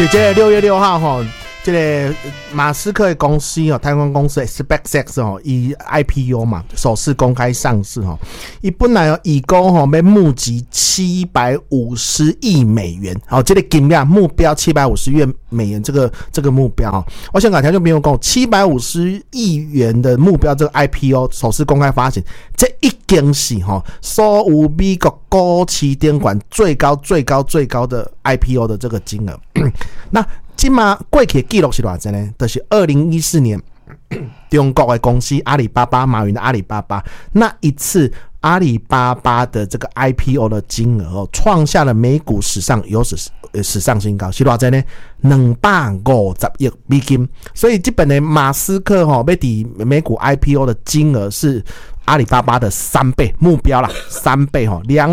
在这个6月6号吼，这个马斯克的公司哦，太空公司 SpaceX 哦，以 IPO 嘛，首次公开上市哦。伊本来以公吼要募集750亿美元，好，这个金额目标750亿美元这个目标哦，我想讲条就没有讲750亿元的目标，这个 IPO 首次公开发行，这已经是吼所有美国股市监管最高的 IPO 的这个金额。那今嘛过去的记录是多少呢？就是2014年中国的公司阿里巴巴，马云的阿里巴巴那一次阿里巴巴的这个 IPO 的金额创下了美股史上新高，是多少呢？250亿美金。所以这本的马斯克要在美股 IPO 的金额是阿里巴巴的3倍，目标啦3倍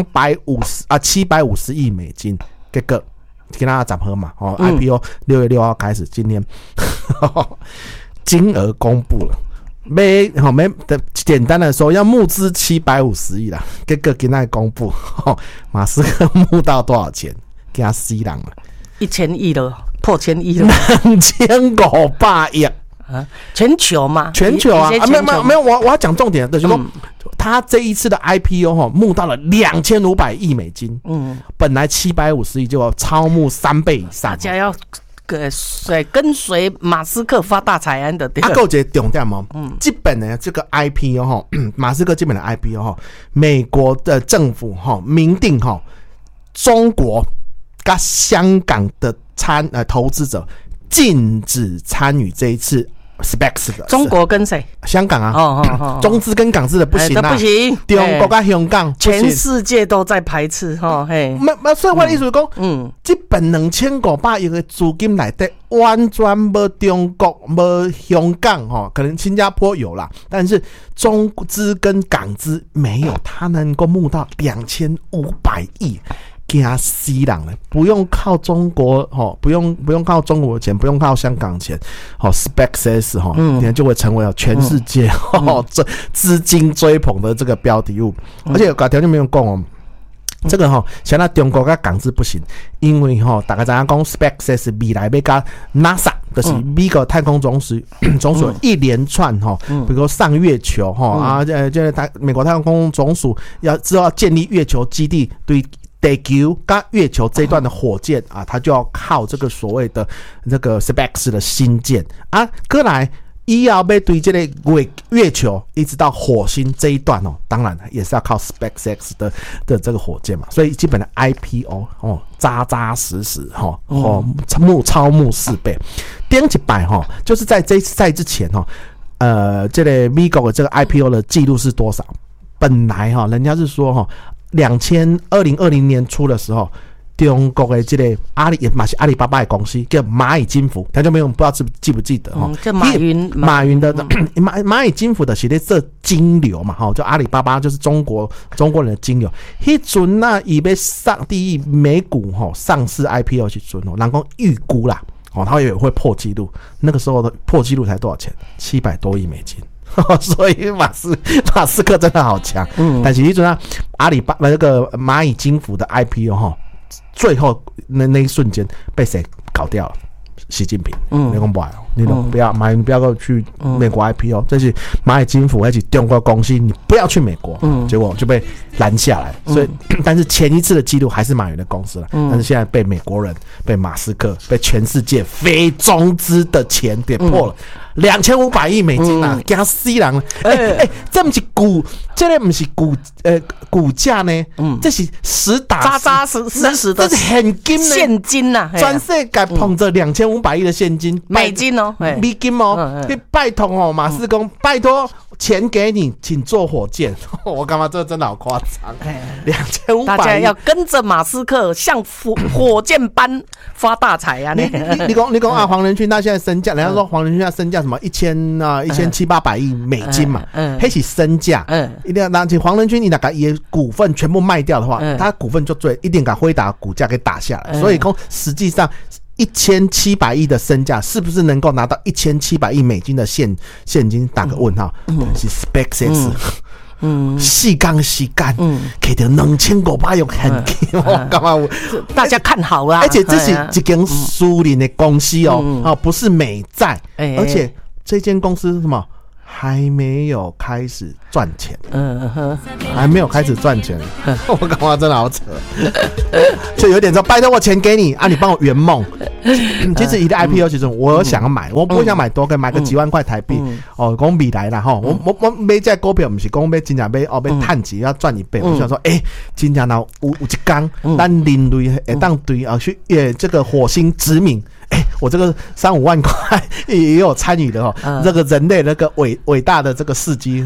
750亿美金。结果跟大家集合嘛，IPO 6月6号开始，今天金额公布了，简单的说要募资750亿啦，结果今天公布，马斯克募到多少钱？给他死人了 ，1000亿了，破1000亿了 ，2500亿。 全球嘛， 全球啊，没有，我要讲重点的，就是说，他这一次的 IPO 募到了2500亿美金，本来750亿就要超募3倍以上， 大家要跟随马斯克发大财安的。 还有一个重点哦，基本的这个 IPO 马斯克基本的 IPO 美国的政府明定中国跟香港的投资者禁止参与这一次 SpaceX 的。 中国跟谁？ 香港啊，中资跟港资的不行啊， 不行。 中国跟香港， 全世界都在排斥所以我的意思是讲，这本2500亿的资金内底完全没中国、没香港可能新加坡有啦，但是中资跟港资没有，他能够募到2500亿。惊死人了，不用靠中国不用靠中国的钱，不用靠香港钱，SpaceX 你看就会成为全世界资金追捧的这个标的物。而且有条件没有讲这个现在中国跟港资不行，因为大家知道讲 SpaceX 未来要跟 NASA 就是美国太空总署一连串比如说上月球美国太空总署之后要建立月球基地，对地球跟月球这一段的火箭它就要靠这个所谓的这个 SpaceX 的新建过来以后要对这个月球一直到火星这一段当然也是要靠 SpaceX 的这个火箭嘛，所以基本的 IPO扎实超募4倍，点一摆就是在这一次赛之前这个美国的这个 IPO 的记录是多少？本来人家是说2020年初的时候，中国的这个也是阿里巴巴的公司叫蚂蚁金服，他就没有不知道记不记得这马云的蚂蚁金服的是在做金流嘛就阿里巴巴就是中国人的金流。那时候他要上第一美股上市 IPO 的时候人家预估啦他也会破纪录，那个时候的破纪录才多少钱？700多亿美金。所以马斯克真的好强，但是你知道阿里巴巴那个蚂蚁金服的 IPO 最后那一瞬间被谁搞掉了？习近平，你讲不来你不要马云不要去美国 IPO，这是蚂蚁金服，而且中国公司你不要去美国，结果就被拦下来。所以，但是前一次的记录还是马云的公司了，但是现在被美国人、被马斯克、被全世界非中资的钱给破了。2500亿美金啊，惊死人了！这不是这个不是股价呢，这是实打扎实的， 这是现金呐， 全世界捧着2500亿的现金， 美金美金拜托马斯克，拜托钱给你，请坐火箭。我干嘛？这真的好夸张！2500亿， 大家要跟着马斯克像火箭般发大财啊！ 你讲黄仁勋他现在身价，人家说黄仁勋他身价什么1700-800亿美金嘛，那是身价。一定要拿起黄仁勋，你那个也股份全部卖掉的话，他股份就一定把辉达股价给打下来。所以讲实际上1700亿的身价是不是能够拿到1700亿美金的现金？打个问号。是 SpaceX 4天时间，摕到2500亿现金，我干嘛？ 大家看好啦。 而且这是一间私人的公司不是美债，而且这间公司是什么？还没有开始赚钱，还没有开始赚钱，我干嘛真的好扯，就有点说拜托我钱给你啊，你帮我圆梦。其实一个 IPO， 其实我有想要买，我不想买多，可以买个几万块台币讲未来啦吼，我买这股票不是讲要真正要赚钱要赚1倍，我想说真正有一天，咱人类会当对去这个火星殖民。我这个3-5万块也有参与的这个人类那个伟大的这个事迹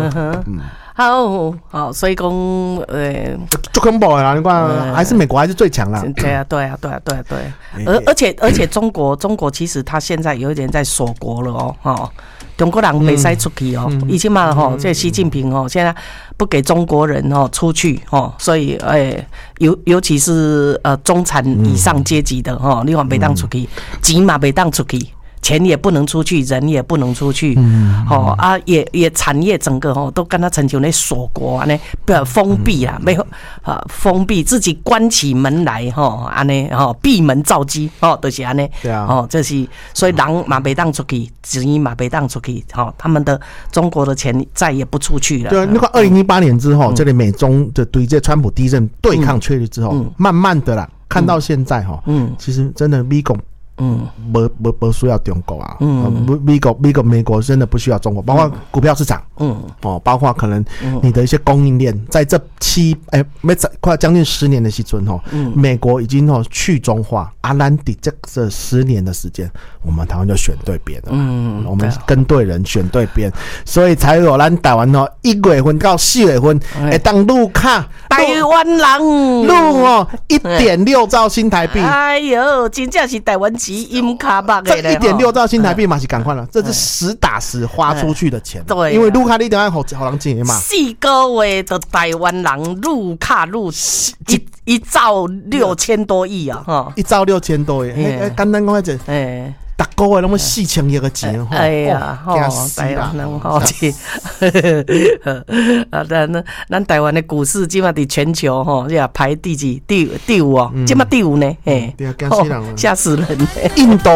好，所以讲就恐怖了啦，你看还是美国还是最强啦。 对啊，而且中国其实他现在有一点在锁国了中国人没使出去以前嘛这习近平现在不给中国人出去所以尤其是中产以上阶级的你看没当出去，钱嘛没当出去。钱也不能出去，人也不能出去，也产业整个都跟他成就那锁国啊，那封闭啊，没有封闭自己关起门来安尼闭门造机就是安尼， 对啊这是所以人嘛没当出去，钱嘛没当出去他们的中国的钱再也不出去了。 对，你看2018年之后，这里美中的对这川普第一任对抗确立之后，慢慢的啦，看到现在其实真的美国。不需要中国啊，美国真的不需要中国，包括股票市场，包括可能你的一些供应链，在这快将近10年的时阵美国已经去中化，咱伫这10年的时间，我们台湾就选对边了，我们跟对人选对边，所以才有咱台湾1月份到4月份会当入卡台湾人入1.6兆新台币， 哎呦，真正是台湾音卡巴这1.6兆新台币嘛是赶快了，这是实打实花出去的钱。 对， 因为入卡你等下好人钱嘛。 4个月的台湾人入卡入1兆6000多亿啊！1 兆6000多亿，简单讲一下，大个月拢要4000亿个钱， 哎呀，台湾人咱台湾的股市基本在全球排第几？第5基本第5呢？吓死人！ 印度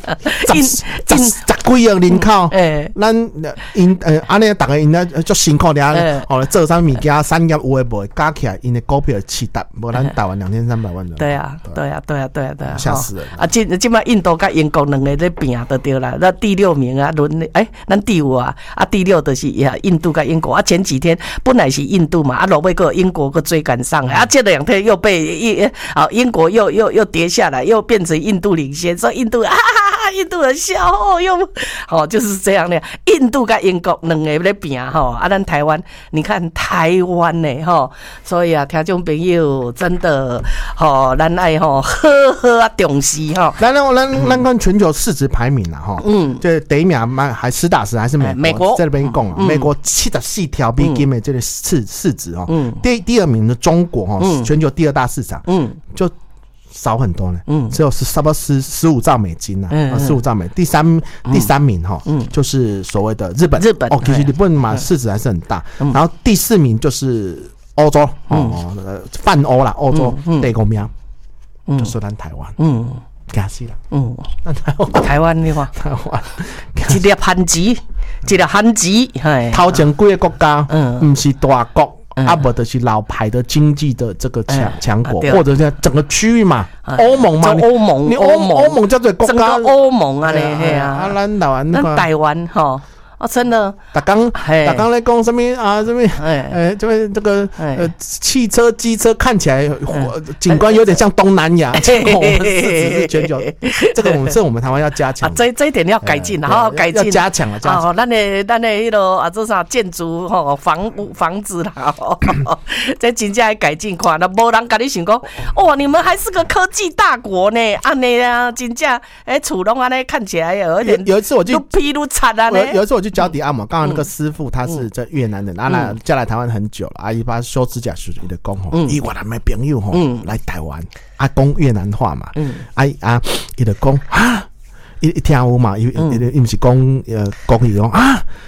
10几亿人口，咱安尼大家因足辛苦俩，做啥物件产业有诶无？加起来因的股票7达，无咱台湾2300万人。 对啊， 吓死人！ 基本印度跟英国两个在拼就对了，那第6名啊，咱第5啊，第6就是印度跟英国前几天本来是印度嘛，落尾个英国个追赶上来这2天又被英国又跌下来，又变成印度领先，所以印度印度人笑就是这样的。印度跟英国两个在拼咱台湾，你看台湾呢所以听众朋友真的咱爱好重视咱看全球市值排名啦这第1名还实打实还是美国在那边讲美国74条美金的这个市值第2名的中国全球第2大市场就少很多呢，只有差不多15兆美金15兆美。第三名就是所谓的日本其实日本嘛市值还是很大，然后第4名就是欧洲泛欧啦，欧洲第5名就是咱台湾惊死啦！ 台湾你看，一粒番薯，头前几个国家，不是大国，不就是老牌的经济的这个强国，或者是整个区域嘛，欧盟嘛，你欧盟叫做国家，整个欧盟啊嘞， 咱台湾真的， 大刚在讲什么什么这个汽车机车看起来景观有点像东南亚，我们市值是全球，这个我们台湾要加强这一点要改进，好好改进， 要加强了。 咱的迄个做啥建筑房子啦，这真正要改进看，那无人跟你想讲，你们还是个科技大国呢，安尼啊，真正厝拢安尼看起来有一点， 有一次我就披露惨啊呢， 有一次我去脚底按摩，刚刚那个师傅他是在越南人，嫁来台湾很久了，阿姨把修指甲时的讲伊我来买朋友来台湾，讲越南话嘛，伊就讲伊听有嘛，伊不是讲国语讲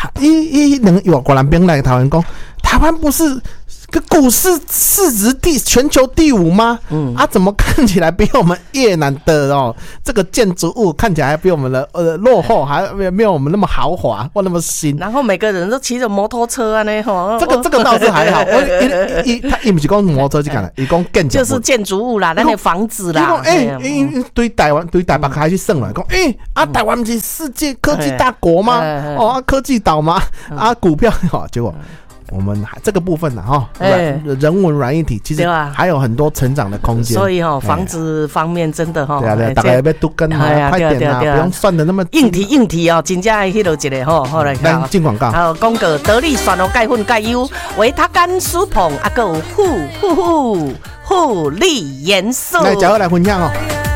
外人兵来台湾讲，台湾不是个股市市值全球第5吗？怎么看起来比我们越南的这个建筑物看起来还比我们的落后，还没有我们那么豪华或那么新。 然后每个人都骑着摩托车啊呢， 这个倒是还好。他不是讲摩托车去看了，伊讲建筑物， 就是建筑物啦，那个房子啦。 对台湾对台北开始算了，讲台湾不是世界科技大国吗？科技岛吗？股票结果。我们这个部分人文软硬体其实还有很多成长的空间， 所以房子方面真的对啊，大家要都跟快点啊，不用算的那么硬体真正爱迄落一个好来看。 进广告。 还有讲个得力选钙粉钙优，维他甘舒捧还有护理颜色。 来，脚来分享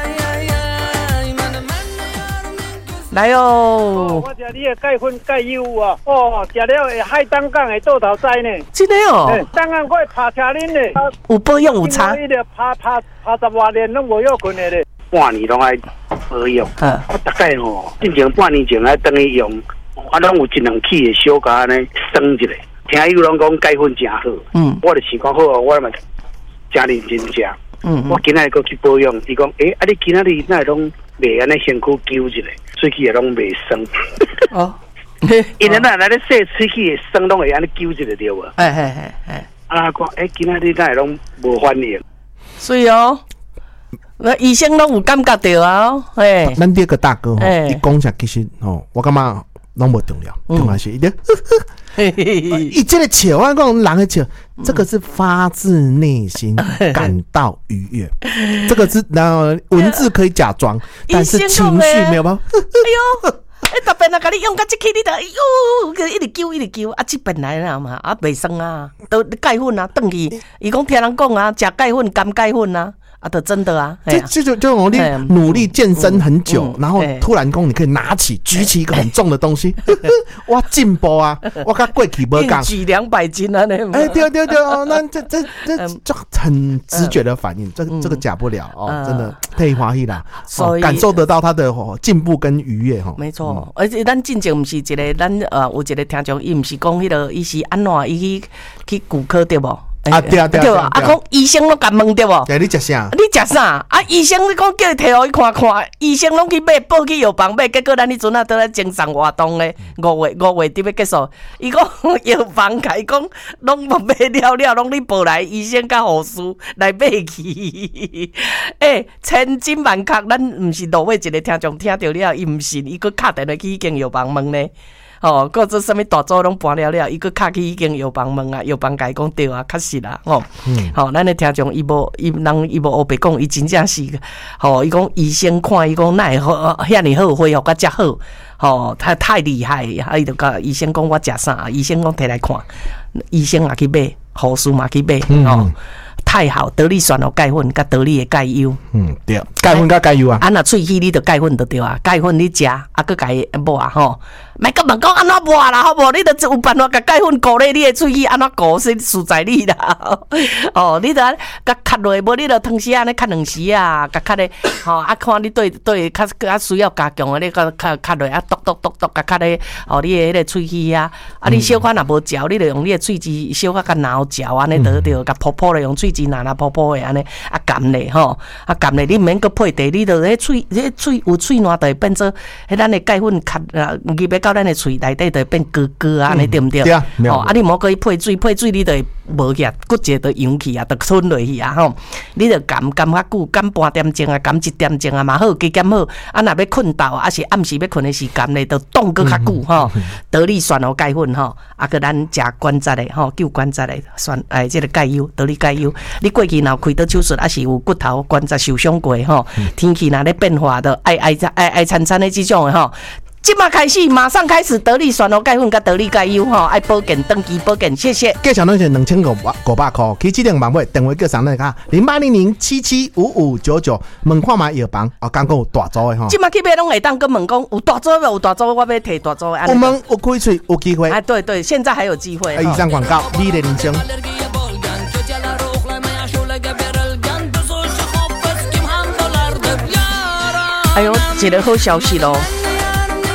来哦！ 我食你的钙粉钙优啊！食了会海胆港的倒头栽呢。 真的哦！ 当然我会拍车恁呢。 有保养有差。 伊个拍10多年拢无有困的咧。半年拢爱保养。我大概进前半年前爱等于用，我拢有1、2起的小加安尼算一下。听伊拢讲钙粉真好。我就想讲好，我嘛真认真食。我今仔日去保养，伊讲你今仔日那拢袂安尼身躯揪一下。喙齿也拢袂酸，因为咱来咧洗喙齿的酸，拢会安尼揪一下对无？讲今仔日咱拢无反应， 所以那医生拢有感觉到啊， 咱这个大哥伊讲起其实我感觉拢无重要，重要是伊伊这个笑，我讲人的笑，这个是发自内心感到愉悦，这个是文字可以假装，但是情绪没有办法。 哎呦，特别那甲你用到这起，你就一直揪这本来啦嘛，袂酸啊，都钙粉啊，转去，伊讲听人讲啊，食钙粉甘钙粉啊。的真的啊， 就我你努力健身很久，然后突然你可以举起一个很重的东西，哇进步啊！我跟过去不讲， 举200斤啊，对， 那这就很直觉的反应，这个假不了真的太欢喜啦，感受得到他的进步跟愉悦没错，而且咱进前不是一个咱有一个听众，伊不是讲迄个伊是安怎伊去骨科对不？ 对啊， 讲医生拢甲问对无？ 你食啥？ 医生你讲叫伊摕互伊看，医生拢去买报去药房买，结果咱迄阵倒来精神活动咧，5月底要结束。伊讲药房甲伊讲拢无买了，拢你报来医生甲护士来买去。千金万确，咱毋是路尾一个听众听到了，伊毋信，伊佫敲电话去迄间药房问咧。或者什么大组拢搬了，伊佫敲去已经药房问啊，药房甲伊讲对啊，确实啦，咱的听众伊无黑白讲，伊真正是，伊讲医生看，伊讲哪会好，遐尼好恢复甲遮好，他太厉害，伊就甲医生讲我食啥，医生讲摕来看，医生也去买，护士嘛去买，太好，得力选钙粉甲得力的钙优， 对，钙粉甲钙优啊， 若喙齿你就钙粉就对啊，钙粉你食，佫甲伊抹莫甲问讲安怎抹啦，好无？你就有办法甲钙粉鼓励你的喙齿安怎鼓，是事在你啦。你就甲卡落，无你就汤匙安尼卡2时啊，甲卡咧，看你对较需要加强的，你甲卡落剁，甲卡咧，你的迄个喙齿啊，你小可若无嚼，你就用你的喙齿小可甲挠嚼安尼得，甲泡咧用喙齿拿泡的安尼，含咧含咧，你毋免阁配茶，你就迄喙有喙烂，就会变做迄咱的钙粉卡入要到咱的喙内底，就会变哥啊，安尼对毋对？ 对啊， 你莫可以配水，你就会无起，骨节就扬起啊，就吞落去啊，你就含较久，含半点钟啊，含1点钟啊嘛好，加减好。若要困到啊，是暗时要困的时间咧，就冻搁较久得力选钙粉个咱食关节的救关节的这个钙优，得力钙优。你过去若开刀手术，还是有骨头关节受伤过天气若咧变化的爱惨的这种的即马开始，马上开始得力选钙粉甲得力钙优爱保健，登记保健，谢谢。 价钱拢是2500块，起这2万块，电话叫上来卡0800775599，问看嘛药房刚讲有大组的即马去买拢会当，跟问讲有大组无？有大组，我要摕大组的。 有问有开喙有机会。 对，现在还有机会。 以上广告，美丽人生。一个好消息咯！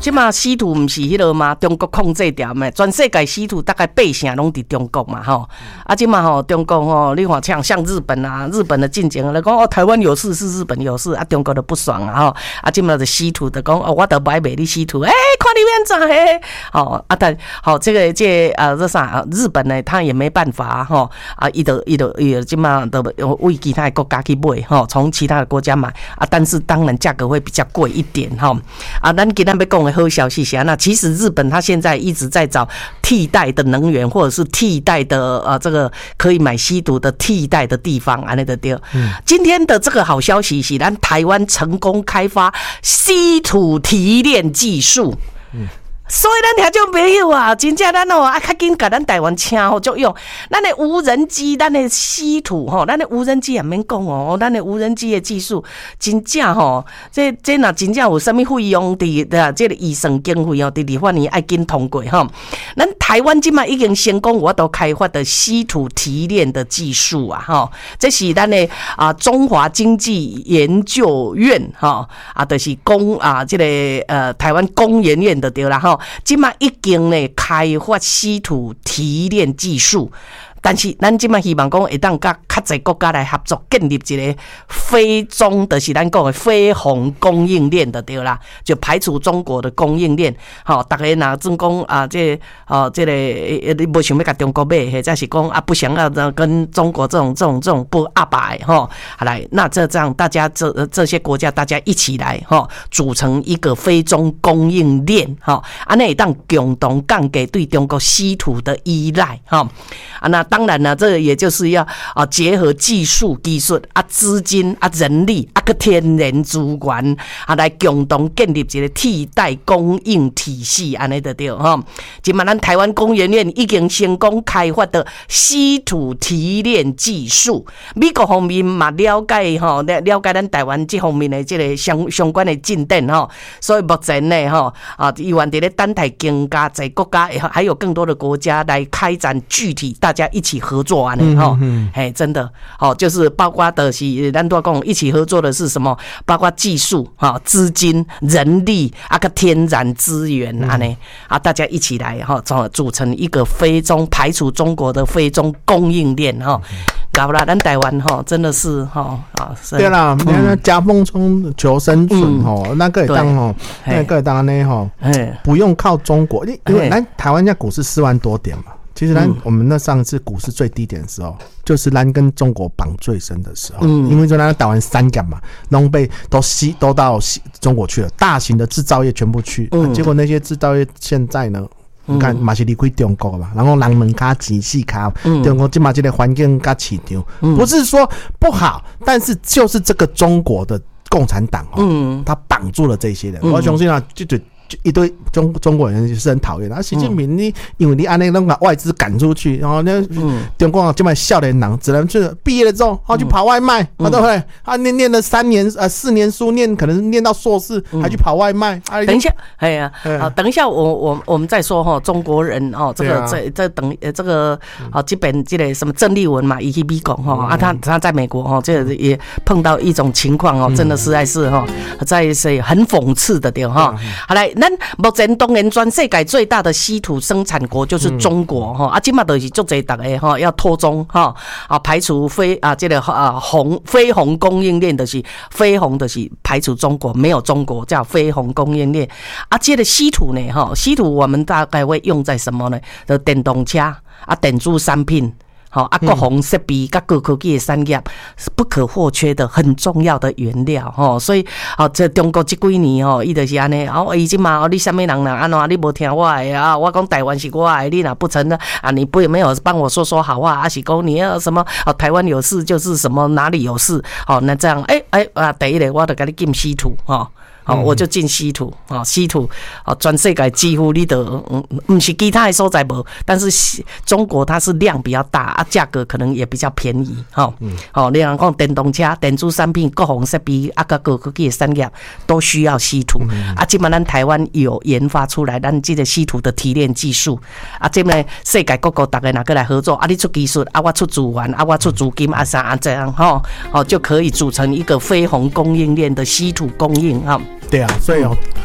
即嘛稀土毋是迄落嘛，中国控制掉嘛，全世界稀土大概8成拢伫中国嘛吼。啊，即嘛吼中国吼，你看像日本啊，日本的进前来讲哦，台湾有事是日本有事啊，中国的不爽啊吼。啊，即嘛就稀土的讲哦，我得买你稀土，看你面怎嘿。哦啊，但好这啥日本呢，他也没办法吼啊，伊即嘛都为其他的国家去买吼，从其他的国家买啊，但是当然价格会比较贵一点吼。啊，咱今天要讲的好消息是那其实日本它现在一直在找替代的能源，或者是替代的这个可以买稀土的替代的地方，安尼就对。今天的这个好消息是，咱台湾成功开发稀土提炼技术。所以咱听众朋友啊，真正咱较紧甲咱台湾请足用，咱的无人机，咱的稀土咱的无人机也免讲咱的无人机的技术真正这若真正有啥物费用伫这个预算经费伫立法院爱紧通过咱台湾即卖已经成功我都开发的稀土提炼的技术啊这是咱的中华经济研究院就是这个台湾工研院的对啦现在已经呢开发稀土提炼技术，但是咱现在希望讲会当甲较侪国家来合作，建立一个非中，就是咱讲的非红供应链的对啦，就排除中国的供应链。大家若真讲这个你不想要甲中国买，或者是讲不想要跟中国这种不阿白好来，那这样大家这些国家大家一起来组成一个非中供应链安尼会当共同降低对中国稀土的依赖那当然了，这也就是要结合技术、资金人力个天然资源来共同建立一个替代供应体系，安尼就对今嘛咱台湾工研院已经成功开发的稀土提炼技术，美国方面嘛了解咱台湾这方面的这个相关的进展所以目前呢依然在等待更加在国家还有更多的国家来开展具体大家一起合作安尼真的就是包括的是咱都讲一起合作的是什么？包括技术资金、人力个天然资源安尼大家一起来组成一个非中排除中国的非中供应链搞啦，咱台湾真的是对啦，你看夹缝中求生存那个也当那个也当呢不用靠中国，因为咱台湾现在股市4万多点嘛。其实我们那上次股市最低点的时候，就是咱跟中国绑最深的时候，因为就咱打完3港嘛，拢被都到中国去了，大型的制造业全部去，结果那些制造业现在呢，你看嘛是离开中国嘛，然后人们较钱死卡，中国今嘛这个环境较市场，不是说不好，但是就是这个中国的共产党他绑住了这些人，我相信就一堆中国人是很讨厌的。习近平你因为你按那个把外资赶出去，然后那中国这么少年郎只能去毕业了之后去跑外卖，对不对？念了4年书，可能念到硕士，还去跑外卖。 等一下，等一下我们再说中国人这个等这个基本这个什么郑丽文嘛，以及美国他在美国这个也碰到一种情况真的实在是在是很讽刺的点好来。咱目前当然全世界最大的稀土生产国就是中国现在就是足侪大家要脱中排除这个非红供应链，就是非红就是排除中国，没有中国叫非红供应链这个稀土呢稀土我们大概会用在什么呢？就电动车电子产品各项设备跟高科技的产业是不可或缺的很重要的原料所以这中国这几年伊就是安尼伊即嘛你什么人安怎你无听我的我讲台湾是我的，你若不承认你不没有帮我说好话是讲你要什么台湾有事就是什么哪里有事那这样第一个我就给你进稀土我就进稀土稀土全世界几乎你都不是其他的所在无，但是中国它是量比较大价格可能也比较便宜你人讲电动车、电子产品、各项设备跟高科技的产业都需要稀土现在咱台湾有研发出来咱这个稀土的提炼技术现在世界各国大家哪个来合作你出技术我出资源我出资金啥这样就可以组成一个非红供应链的稀土供应对啊，所以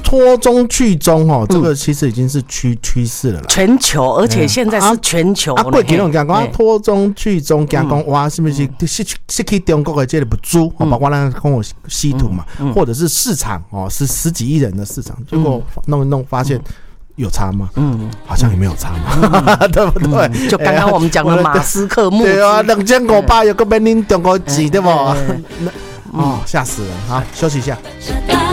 脱中去中哦，这个其实已经是趋势了啦。 全球，而且现在是全球。 过几年讲脱中去中，讲讲哇，是不是失去中国的这个不足？包括咱讲有稀土嘛，或者是市场哦，是10几亿人的市场，结果弄一弄发现。有差吗？好像也没有差嘛，对不对？ 就刚刚我们讲的马斯克募资， 对啊，2500有个别领中国钱对不？吓死人！好，休息一下。